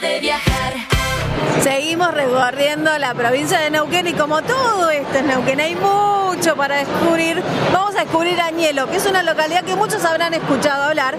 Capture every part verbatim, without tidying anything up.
De viajar. Seguimos recorriendo la provincia de Neuquén y como todo esto es Neuquén, hay mucho para descubrir. Vamos a descubrir Añelo, que es una localidad que muchos habrán escuchado hablar,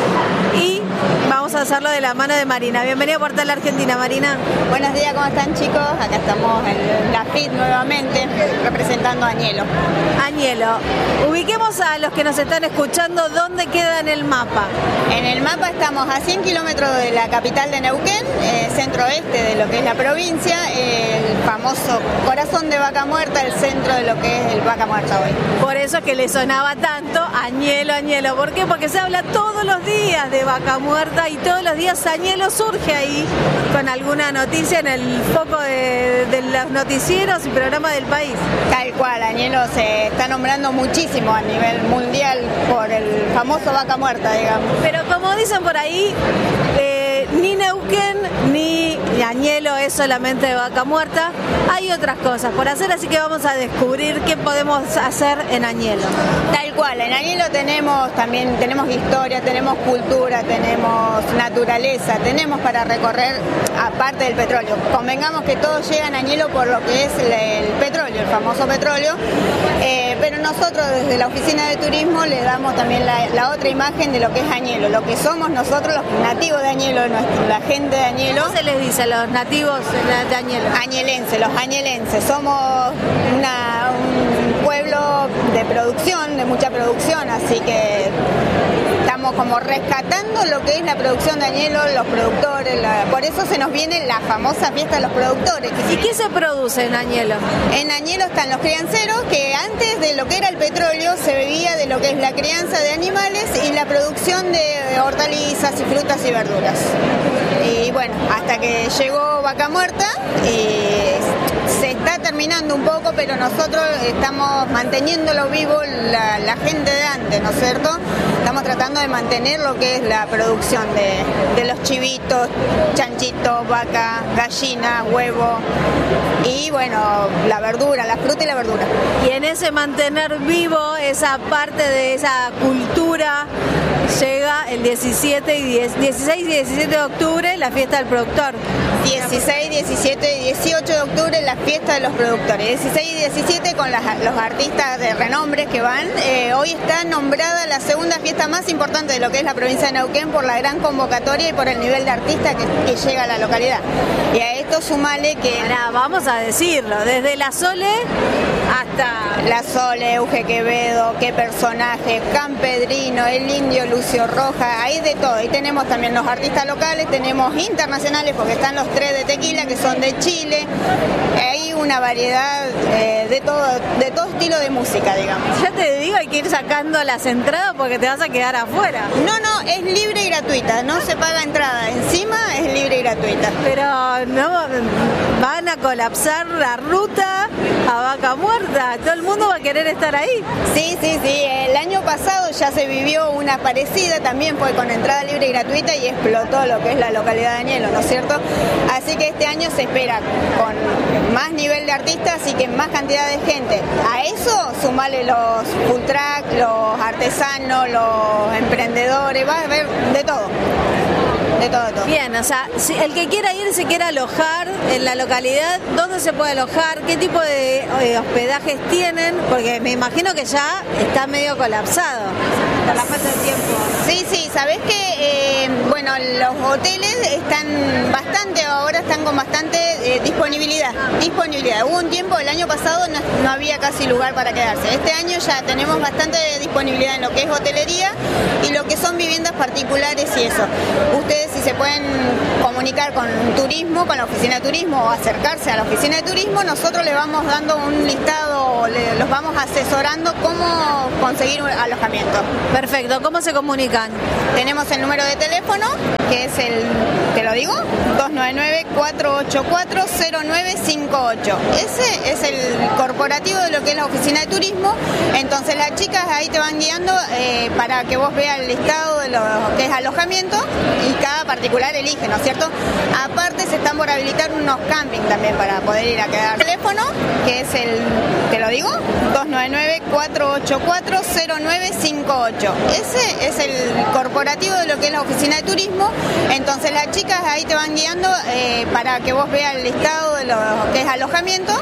y vamos a hacerlo de la mano de Marina. Bienvenida a Portal Argentina, Marina. Buenos días, ¿cómo están, chicos? Acá estamos en la F I T nuevamente, representando a Añelo. Añelo, ubiquemos a los que nos están escuchando, ¿dónde queda en el mapa? En el mapa estamos a cien kilómetros de la capital de Neuquén, eh, centro-oeste de lo que es la provincia, eh, el famoso corazón de Vaca Muerta, el centro de lo que es el Vaca Muerta hoy. Por eso es que le sonaba tanto Añelo, Añelo. ¿Por qué? Porque se habla todos los días de Vaca Muerta y todos los días Añelo surge ahí con alguna noticia en el foco de, de los noticieros y programas del país. Tal cual, Añelo se está nombrando muchísimo a nivel mundial por el famoso Vaca Muerta, digamos. Pero como dicen por ahí, eh, ni Neuquén ni Añelo es solamente de Vaca Muerta, hay otras cosas por hacer, así que vamos a descubrir qué podemos hacer en Añelo. Tal cual, en Añelo tenemos también tenemos historia, tenemos cultura, tenemos naturaleza, tenemos para recorrer aparte del petróleo. Convengamos que todos llegan a Añelo por lo que es el, el petróleo, el famoso petróleo, eh, pero nosotros desde la oficina de turismo le damos también la, la otra imagen de lo que es Añelo, lo que somos nosotros los nativos de Añelo, nuestra, la gente de Añelo. ¿Cómo se les dice a los nativos de Añelo? Añelenses, los añelenses. Somos una, un pueblo de producción, de mucha producción, así que estamos como rescatando lo que es la producción de Añelo, los productores, la, por eso se nos viene la famosa fiesta de los productores. ¿Y qué se produce en Añelo? En Añelo están los crianceros, que antes de lo que era el petróleo se bebía de lo que es la crianza de animales y la producción de hortalizas y frutas y verduras. Y bueno, hasta que llegó Vaca Muerta y se está terminando un poco, pero nosotros estamos manteniéndolo vivo la, la gente de antes, ¿no es cierto? Estamos tratando de mantener lo que es la producción de, de los chivitos, chanchitos, vaca, gallina, huevo y bueno, la verdura, la fruta y la verdura. Y en ese mantener vivo esa parte de esa cultura llega el diecisiete y diez, dieciséis y diecisiete de octubre la fiesta del productor. dieciséis, diecisiete y dieciocho de octubre la fiesta de los productores. dieciséis y diecisiete con las, los artistas de renombre que van. Eh, hoy está nombrada la segunda fiesta más importante de lo que es la provincia de Neuquén por la gran convocatoria y por el nivel de artista que, que llega a la localidad. Y a esto sumale que... Ahora, vamos a decirlo, desde la Sole hasta... La Sole, Euge Quevedo, qué personaje, Campedrino, el Indio, Lucio Roja, hay de todo. Y tenemos también los artistas locales, tenemos internacionales porque están los tres de Tequila que son de Chile. Hay una variedad eh, de todo de todo estilo de música, digamos. Ya te digo, hay que ir sacando las entradas porque te vas a quedar afuera. No, no, es libre y gratuita, no se paga entrada. Encima es libre y gratuita. Pero no van a colapsar la ruta a Vaca Muerta. Todo el mundo va a querer estar ahí. Sí, sí, sí. El año pasado ya se vivió una parecida, también fue con entrada libre y gratuita y explotó lo que es la localidad de Añelo, ¿no es cierto? Así que este año se espera con más nivel de artistas y que más cantidad de gente. A eso sumale los full track, los artesanos, los emprendedores, va a haber de todo. De todo, de todo. Bien, o sea, si el que quiera ir, se quiera alojar en la localidad, ¿dónde se puede alojar? ¿Qué tipo de eh, hospedajes tienen? Porque me imagino que ya está medio colapsado por la falta de tiempo. Sí, sí, sabés que, eh, bueno, los hoteles están bastante, ahora están con bastante eh, disponibilidad, disponibilidad. Hubo un tiempo, el año pasado no, no había casi lugar para quedarse. Este año ya tenemos bastante disponibilidad en lo que es hotelería y lo que son viviendas particulares y eso. Ustedes si se pueden comunicar con turismo, con la oficina de turismo o acercarse a la oficina de turismo, nosotros les vamos dando un listado, le, los vamos asesorando cómo conseguir un alojamiento. Perfecto, ¿cómo se comunican? Tenemos el número de teléfono, que es el, ¿te lo digo? dos nueve nueve, cuatro ocho cuatro, cero nueve cinco ocho. Ese es el corporativo de lo que es la oficina de turismo. Entonces las chicas ahí te van guiando eh, para que vos veas el listado de lo que es alojamiento y cada cada particular elige, ¿no es cierto? Aparte se están por habilitar unos camping también para poder ir a quedar. El teléfono, que es el, ¿te lo digo? dos nueve nueve, cuatro ocho cuatro, cero nueve cinco ocho. Ese es el corporativo de lo que es la oficina de turismo. Entonces las chicas ahí te van guiando eh, para que vos veas el listado de lo que es alojamiento.